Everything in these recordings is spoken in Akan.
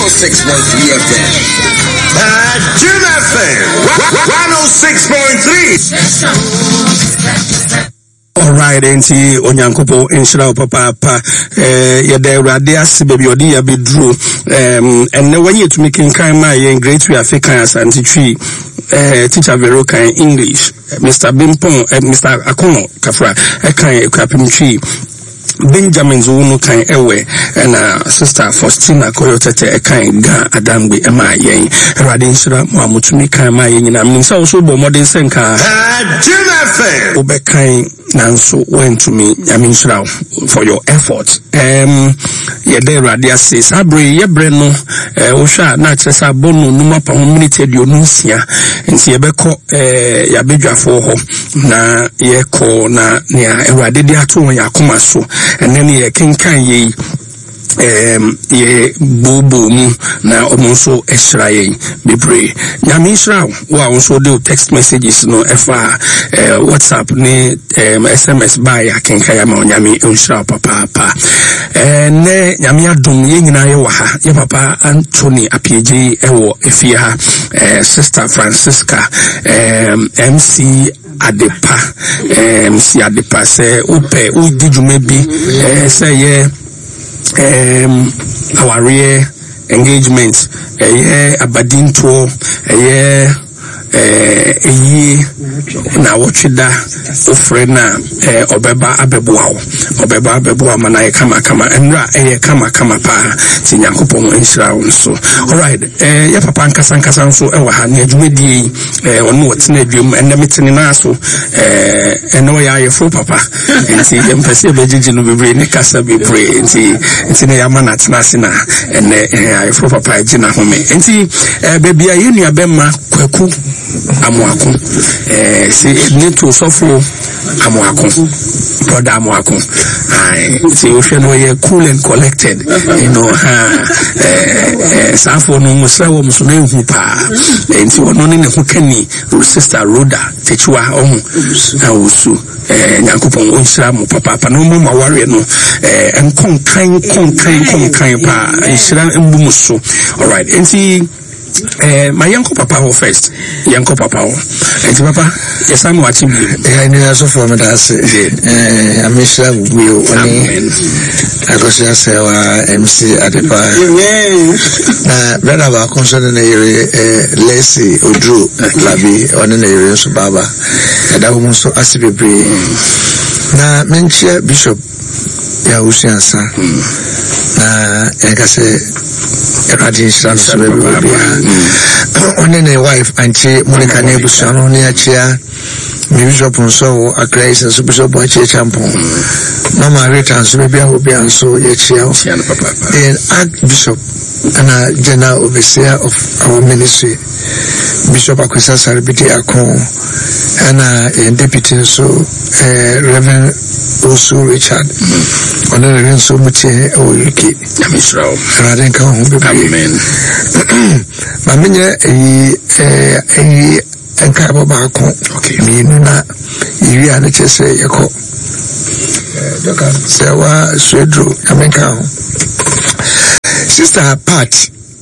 106.3 FM. Jim FM 106.3. Alright, enti onyankopo enshira papa yede urade ase baby odi ya bedru enne wanye to make kan ma yen great we African asante twi teacher Vero kan English Mr. Bimpon Mr. Akono Kafra kan ekwapim twi Benjamin Zuno kan ewe na sister Faustina Koyotete kan ga adangbe ema yen urade enshira mo amutumi kan ma yen na minsa also bo modern senka Jim obekan nanso went to me shroud for your effort ye de radia say sabre ye bre no ohwa na kyesa bonu numa pa minute de onunsia nti ye beko ya bedwafo ho na ye ko na ne awade de ato won yakoma so ene ne ye kenkan ye ye bobo mu na omonso esraye bebre nyame israel wa onso de text messages no efa WhatsApp ni SMS by akenka ya ma nyame israel papa ne nyame adom ye nyina ye wa ha ye papa Anthony Apieje ewo efia sister Francisca MC Adepa se upe udijume bi se ye our real engagement abadinto na wochida ofrena obeba abeboa mana kama enra kama pa tinyakopon enshira nso. Alright, ya papa nkasa nso ewa ha na adwumadi ono wotina adwum ennemetene na so eno ya yefo papa nti empese bejiji no bebre ne kasa bebre nti na ya mana tena sina enne yefo papa agina home nti bebia yenu abema kwaku amoako se neto sofo amoako brother amoako see if you know you're cool and collected you know safo no musrawo musone hu pa enti wono ne ho kani sister Roda techiwa awusu nyakopon onshira mo papa no mo maware no enkon kan pa enshira embu so. All right, enti my yanko papa ho first yanko papa ho enti papa yesa mo achi bi ni aso for me da se amishra buyo oni akosia sewa MC Adepa na brother ba concern na yere Lesi Odru labi oni na yere so baba da ho so asibebre na menchia bishop ya usiansa na yakase Radin Shan's only a wife and she Monica Nebuson only a chair, Bishop and so a grace and Bishop by Champon. Mama returns maybe I will be and so yet she then Archbishop and a general overseer of our ministry, Bishop Akwesa Sarabiti Akon, and a deputy so Reverend also Richard on the so much or UK. Radin Amen. Mamina a cabo barco. Okay, me na you are the chess yako. Sewa Swedro, America. Sister Pat,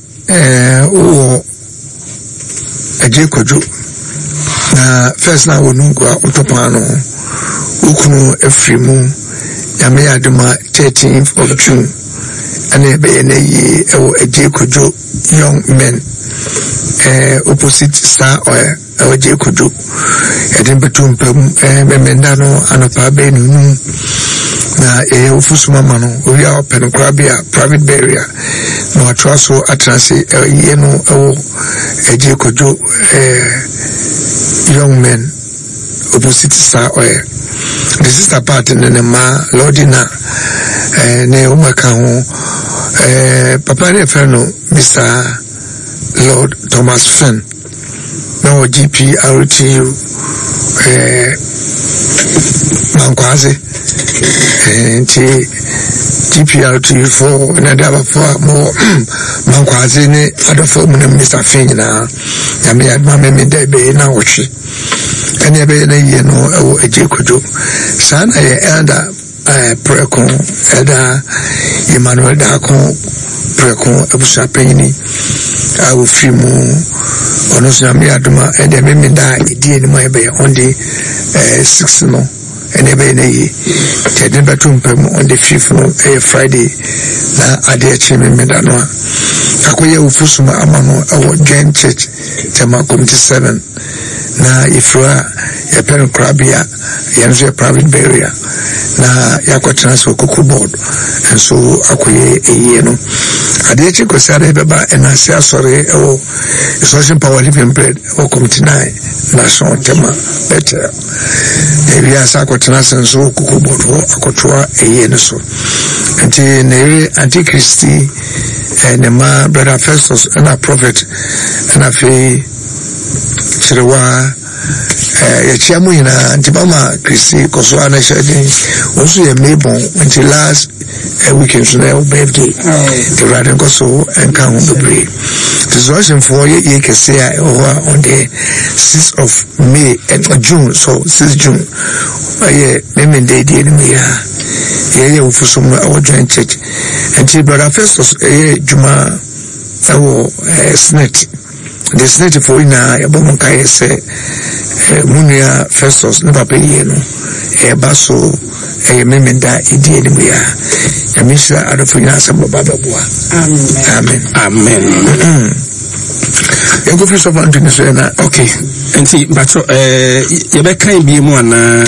a Jacojo. First now we know Utopano, Ukunu Efrimu, Yamea Duma 13th of June. And a Jacojo young men opposite Star or Jacojo at Betum Memendano and a Pabenu na Ufusumano, we are Penocrabia, private barrier, no Atraso Atrasi, Yeno a Jacojo young men opposite Star oil. The sister part in the ma Lordina Neoma Kaho Papa Referno Mr. Lord Thomas Fenn no GP RTU Mankwazi GP RTU for another for more Mankwazi ne other form Mr. Fenn na Yami Admame Debe na Ochi and ebe na ye no a Jacojo San elder Precon Elder Emmanuel Dacon preko abusua panyini a ofiri mu ono so na me adoma e de me da idie ni mo ebe on the 6 no ene be na yi tede betum pam on the 5th no Friday na ade achi me da no akoye ofusuma amano ewo Joint Church tema committee 7 na ifra ya pen krabia yanzu private burial na yakwa transfer kuku board and so akoye eyi no ade achi ko sare beba na se asore ewo social power living bread o committee 9 national tema better ebi asa ko transfer so kuku board ho akotoa eyi no so anti nere antichristi and my brother Festus and a prophet and a fee Chirwa Yachiamuina Antibama Christi Kosuana Shadi also a Mabon until last weekend so now birthday the Radin Koso and Count the Bray. The Russian for ye can say over on the 6th of May and June, so 6th June. Maybe they did me for some our Joint Church. And she brother Festus Juma our snake. The snake for ina Yabomokai say Munia Festus never pay no baso memenda idi anywhere. Yamisha adofina some baba boa. Amen. You go for someone to say na okay. And see but Yabeka be mo na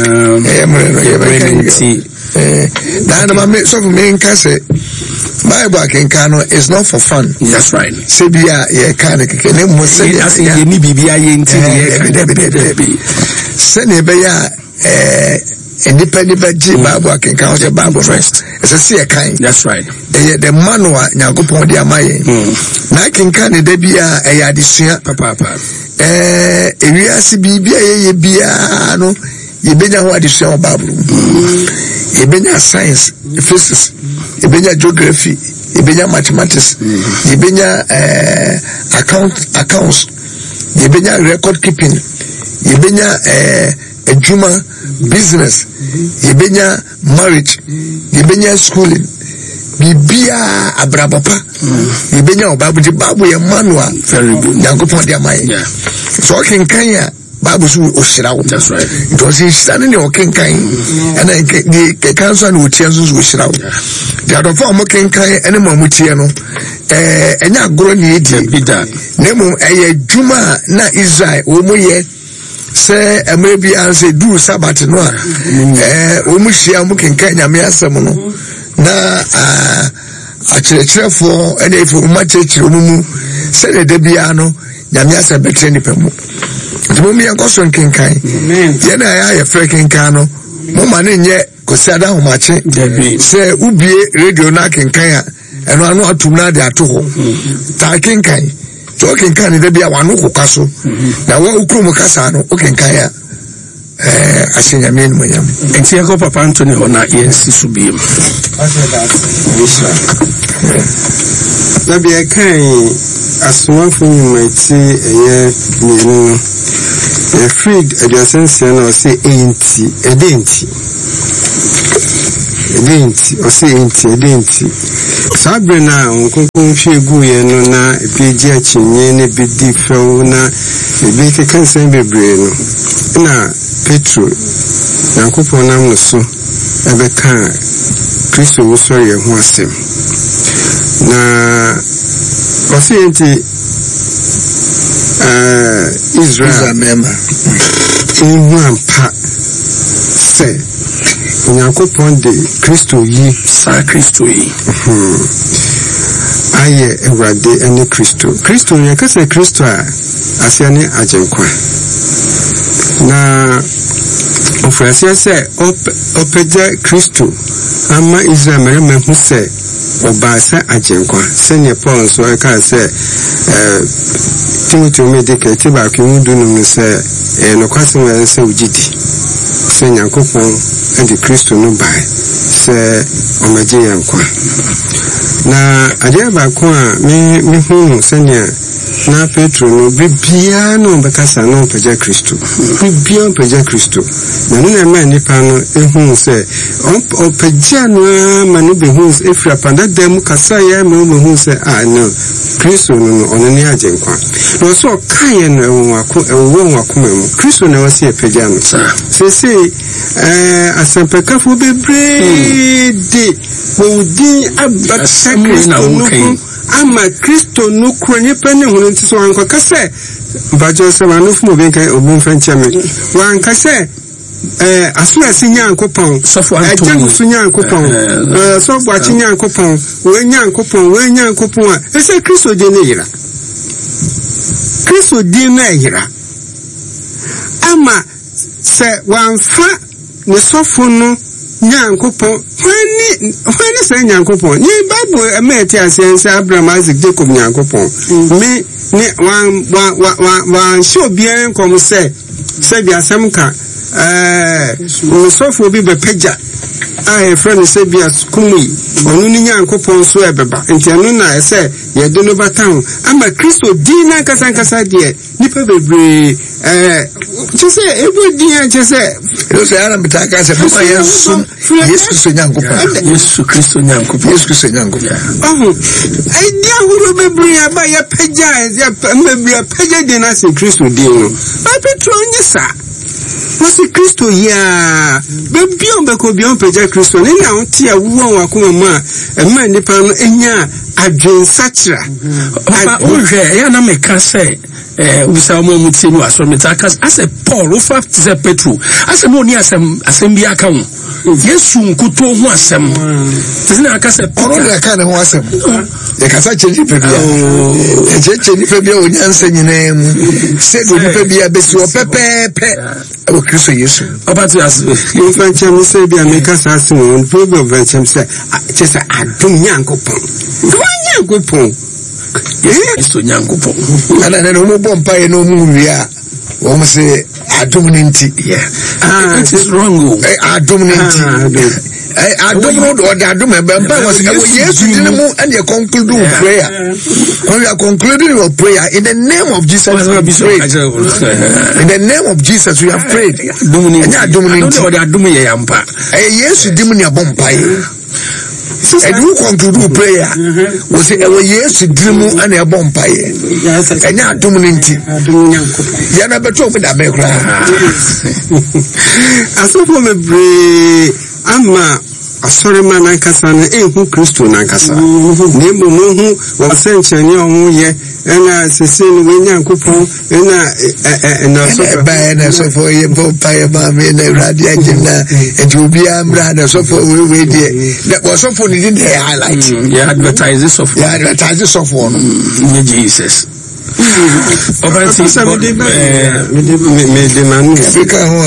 na mama so for me nkase Bible kenkano is not for fun. That's right. Sebia ye kan kekene mo se ye ni bibia ye nti ye se ne be ya independent Bible kenkano se Bible first. It's a see kind. That's right. The manual nyagopon dia maye. Na kenkane de bia e ya desua papa. Ewiase bibia ye bia no ye benya ho adesua Bible. Ye benya science, physics, ye benya geography, ye benya mathematics, ye benya accounts, ye benya record keeping, ye benya ejuma business, ye benya marriage, ye benya schooling, bibia abrabapa, ye benya Bible the Bible ye manual very good. Yankopon dia mai. So kenkanya Bible so oshirawo. That's right. It was standing in kenkan and the council no tie so oshirawo. The other form kenkan ene mamutie no enya agoro ni edi bida. Nemu juma na Israel wo mo ye se emre bi anse du Sabbath no a wo mo hia mo kenkan nyame asem no na akyerɛkyerɛfo ene ifo ma kyerɛkyerɛ mu se de bia no nyame asem betre ni pemu. Mumi yankoso nkenkan yena ya frɛ kenkan no moma ne nye kosiada homache se ubie radio na kenkan a eno anu atum na de ato ho ta kenkan to kenkan de bia wanu kokaso na wa ukrum kasa no kenkan a asenya men monyam enti yakɔ papa Anthony ona yensi so biem na bia kan asomafo nyumati eye mienu freed adjacent na say enti edenti o say enti edenti sabre na onkonkon hwegu ye no na ebeji achinye na bedi few na ebi kekan sen bebre no na Petro na kopon nam no so ebeka Kristo wo so ye ho asem na o say enti Israel member in one part say Yakopon de Kristo yi sa Kristo yi aye ewrade ene Kristo yakase Kristo a asiane ajenkwa na ofrase se opeja Kristo ama Israel mere mehu se obasa ajenkwa senye Paul so eka se Timothy medike tiba ki mudu no se no kwase we se ugidi sɛ Nyankopɔn ɛde Kristo no bae sɛ ɔmagye yɛn nkwa. Na adeɛ baako a mehu sɛnea na Petro no bibia no ɔbɛkasa no ɔpagya Kristo. Bibia ɔpagya Kristo. Na no na ɛma nipa no ehu sɛ ɔpagya no ma no behu efiri apandada mu kasa yɛ ma ɔhu sɛ no Kristo no ɔno ne agye nkwa. Na ɔsɛ ɔka yɛ no ɛwɔ wakoma mu. Kristo na wɔsi ɛpagya no. Sese asɛmpɛkafo bebree de wɔdi abata Kristo no ama Kristo no kuro nipa ne hunu nti so wankɔka sɛ mpakyɛw sɛ wanofo mu obi mfa nkyɛ me wanka sɛ asorasi Nyankopɔn ɛgya guso Nyankopɔn sɔfo akye Nyankopɔn wɔ Nyankopɔn a ɛsɛ Kristo din ne yera Kristo din na yera ama sɛ wanfa ne sɔfo no Nyankopɔn wani sɛ Nyankopɔn ni Bible emeti asense Abraham Isaac Jacob Nyankopɔn me ne wan show bien kom sɛ bi asɛm ka sɔfo bi bepagya a friend sɛ bi askumi ɔno ni Nyankopɔn so ɛbeba nti ɛno na ɛsɛ yɛde no batan ama Kristo din na kasa deɛ nipa bebree chese ebo dia chese Yesu ana mitaka se papa Yesu Nyankopɔn Yesu Kristo Nyankopɔn dia huru bebree aba ya pagya de na se Kristo din no ba Petro nyesa wasi Kristo ya bebion bekobion pagya Kristo ne na onti awuwa wakoma mu a ema nipa no enya adwensachira ohwe ya na meka sɛ ubisa mo mutie no aso metaka ase Paul ofa tse Petro ase mo ni asem bi aka ho Yesu nkuto ho asem tena aka se Paul ya aka ne ho asem e kasa chenji pe bia chenji pe bia onyansa nyina mu se do pe bia besi o pepepe o Kristo Yesu obatu ase mfanche mo se bia me kasa ase mo problem mfanche se chese adom Nyankopɔn Kristo Nyankopɔn ana na no bompa ye no mu wia wo mo se adom ne nti it is wrong adom ne nti adom no do adom e bompa was Yesu din mu and you conclude prayer when you are concluding your prayer in the name of Jesus in the name of Jesus we have prayed adom ne nti adom ye yampa Yesu din mu ne bompa and who conclude prayer was say Yesu drimu and a bompaye and ya dominanti yana beto me da me kra asofo mebre ama asori man ankasa na ehu Kristo na ankasa ne momo hu wo senchani ohu ye ena sese no Nyankopɔn ena so ba na so for ye bompaye ba me na radi agina and you be amra na so for we dey that was so for the highlight advertise of one Jesus Obanti sabide me demanu Africa ho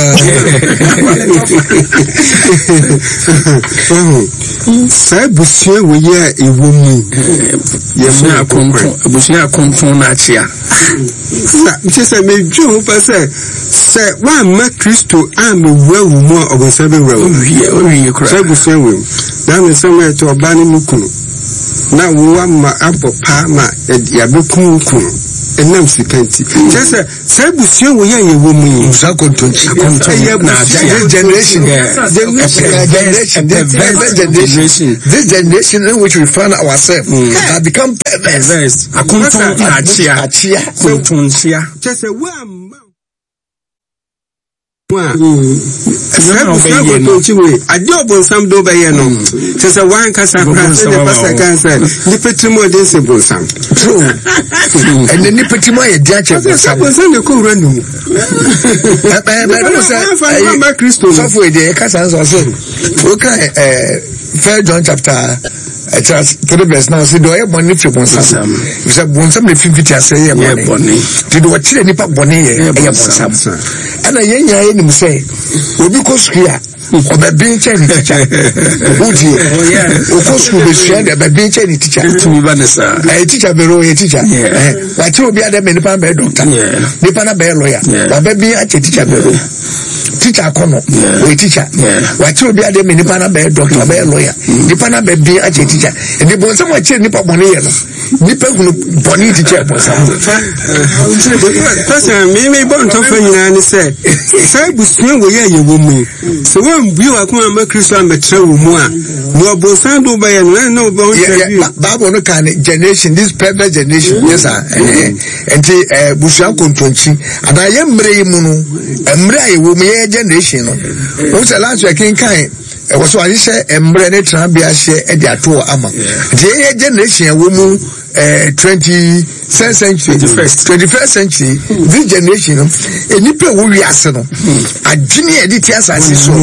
sai busie wo ye ewo mu ye busia konton na achia se me dwo pa se wa ma Kristo a me wawu mu obonsa be wawu owie kura sai busie wo na me se me to oba ni mukunu na wo ma abopa ma ya bekun kunu enam sikanti chese sai busie wo ye wo mu usa kontonchi na generation this generation in which we find ourselves have become perverse akonton na achia kontonchia chese wo Adobon do by no. Just a one cassa, the Petrimo de Bonsam. True. And the Nipetimo, a judge of the cool random. I Christo software, the Cassans also. Okay, 3 John chapter 3 verse now. See, do I have money for Bonsam? You said Bonsam, the 50 say, money. Did what you need bonnet, and a young say, because here, or by being Chinese teacher, of course, we share by being Chinese teacher to Vanessa. A teacher, a teacher, but you will be at the Menipan doctor, Nipana Bear lawyer, but baby, I teacher. teacher kono we teacher wachi obi ade me nipa na be doctor be lawyer nipa na be bi ache teacher ndi bon sam wachi nipa bone ye no nipa hunu bone teacher bon sam person me bon to fa nyina ni say busua wo ye wo mu so wan bi wa ko ma Kristo am betre wo mu a no bon sam do ba ye no bon Bible no can generation this perfect generation yes sir enti busua kontonchi ada ye mre mu no mre aye wo mu ye generation no o se last week kan was why say mre ne tran bia hye e dia to ama the ye generation wo mu 21st century this generation enipa wo wi ase no adwene e di ti asase so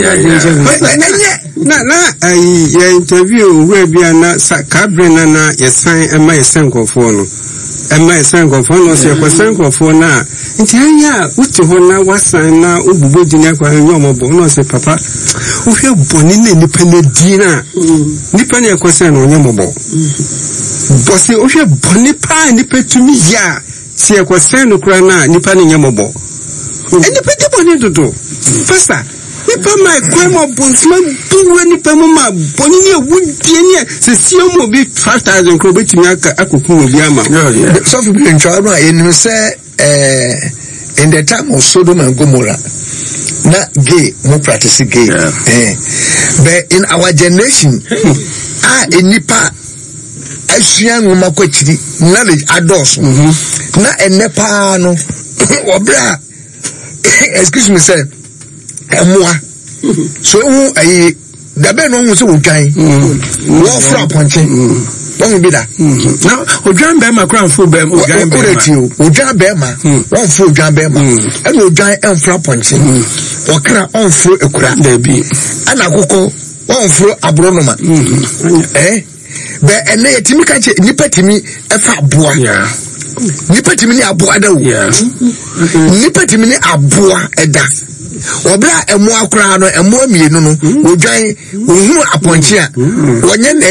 na ya interview we bia na kabre na yesan ema yesan kofo no se ko kofo na nti anya uti ho na wasan na obubo dinya kwa nyomobo no se papa wo hwe boni na nipa na di na nipa na ekosan no nyomobo bosi wo hwe boni pa nipa tumi ya se ekosan no kura na nipa na nyomobo nipa de boni dodo pasta nipa ma kwemo bonsma buwe nipa mo ma boni ne wudie ne se siomo bi 5000 kro betimi akokun obi ama so fi bi ntwa no ayenim se in the time of Sodom and Gomorrah na gay mo practice gay but in our generation enipa asua nwoma kwachiri knowledge adults na enepa no obra excuse me sir emwa so hu ayi dabe no hu se wodwan wo fra ponche won bi da na odwan be ma kran fu be odwan be odwan be ma won fu odwan be ma and odwan enfra ponche okra on fu ekura da bi ana kokko won fu abronoma be ene yetimi ka che nipa timi efa aboa nipa timi ni aboa da wo nipa timi ni aboa eda obra emu akura no emu amienu no odwan ohunu aponche a wonye na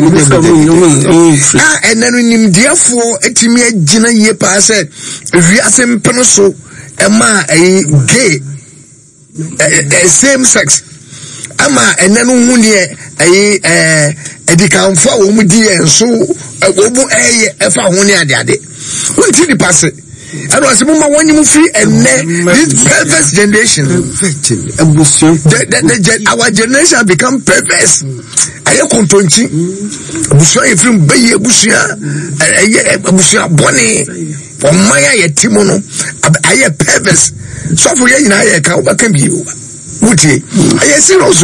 enenu nimdiafo etimi agina ye pa se wiase mpeno so ema gay same sex ama enenu hu ne edikanfo a wo mu di enso obu efa ho ne ade wonti di passe and was mama when you free and this perverse generation our generation become perverse aye kontonchi bushwa ifrim baye bushwa boni omaya yetimo no aye perverse so for ye na aye ka obaka bi wuti aye serious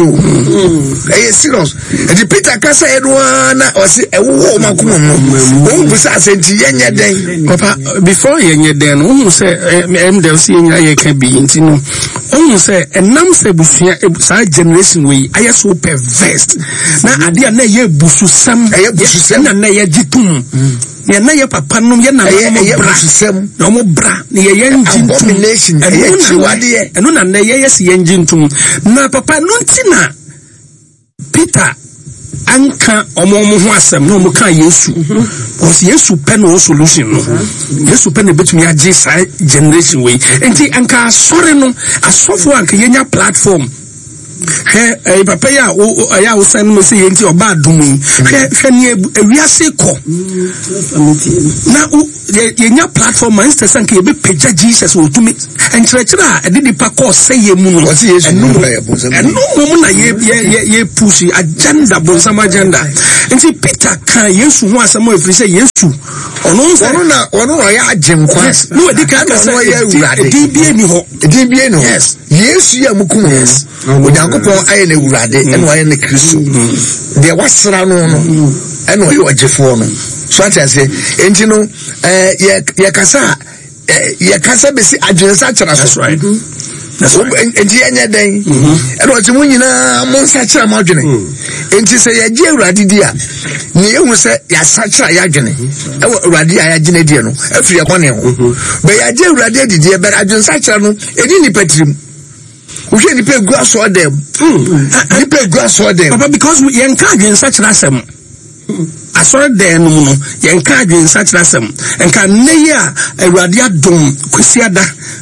the Peter kasa edwana osi ewo makumo no won busa asenti yenye den papa before yenye den won say dem si yenye aye ka bi nti no won say enam say busua sa generation we aye so perverse na ade na ye bususam na ye gitum ye na ye papa no ye na bususam na mo bra na ye yenji abomination ye chiwade eno na ye yes yenji ntum na papa no ntina Peter anka omo ho asem no mo kan Yesu because Yesu pe no solution no Yesu pe no betumi age sai generation we enti anka asore no asofo anka yenya platform papa ya o san mo se yenti oba adum hwe ne ewiase ko na yenya platform instead sanka ye be page Jesus o tumi enkyerɛkyerɛ a ɛde nipa kɔ sɛ yɛ mu no ɛno mu na ye push agenda bonsam agenda nti Peter kan Yesu ho asɛm a ɛfiri sɛ Yesu ɔno na ɔyɛ agyenkwa no edi ka sɛ DBA ni hɔ Yesu ya mukum Onyankopɔn ayɛ na ewurade ɛna ɔyɛ na Kristo deɛ wasra no ɛna ɔyɛ ɔgyefo no so ate ase enti no yɛ kasa besi adwensa kyerɛ so enti yɛnyɛ den ɛna ɔte mu nyinaa mo nsa kyerɛ mo adwene enti sɛ yɛgye Awurade di a ne yɛhu sɛ yɛasa kyerɛ yɛadwene ɛwɔ Awurade a yɛagye die no afiri yɛkɔne ho bɛ yɛagye Awurade adidiɛ bɛ adwensa kyerɛ no ɛdi nipa tirim wohwɛ nipa egu asɔ dem nipa egu asɔ dem papa because yɛnka adwensa kyerɛ asɛm asɔre dan no mu no yɛnka adwensa kyerɛ asɛm nka nne yi a Awurade adom kwasiada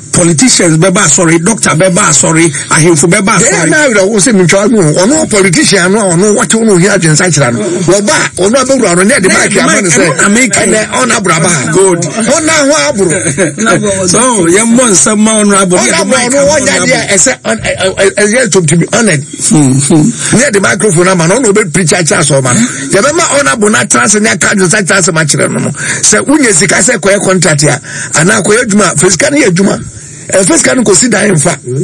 politicians beba sorry, doctor beba sorry, ahemfo beba sorry. Na we say me twa mu ono politician no ono what ono here agents akira no. Wo ba ono abura no ne de mic am say on abraba good. Ona ho aburo. So ye mon sama ono aburo. Ono wanya dia ese to be honest. Ne the microphone am no be preacher so man. Ye be ma ona bona trans ne ka do sa trans ma kire no. Se unye sika se koye contract ya ana koye adwuma fisika ne adwuma. First can consider him fa